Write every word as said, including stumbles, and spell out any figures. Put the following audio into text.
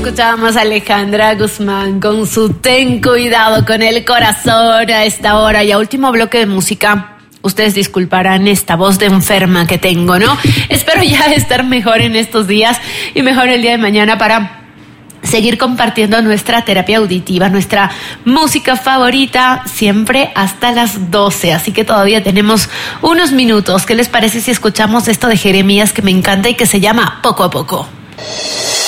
Escuchábamos a Alejandra Guzmán con su Ten Cuidado con el Corazón a esta hora y a último bloque de música. Ustedes disculparán esta voz de enferma que tengo, ¿no? Espero ya estar mejor en estos días y mejor el día de mañana para seguir compartiendo nuestra terapia auditiva, nuestra música favorita, siempre hasta las doce. Así que todavía tenemos unos minutos. ¿Qué les parece si escuchamos esto de Jeremías que me encanta y que se llama Poco a Poco?